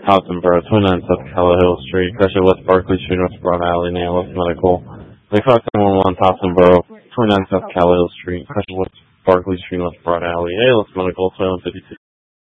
Thompson Borough, 29 South Callow Hill Street, Gresham West Barclay Street, North Broad Alley, ALS Medical. Lakefront 711 Thompson Borough, 29 South Callow Hill Street, Gresham West Barclay Street, North Broad Alley, ALS Medical, 752.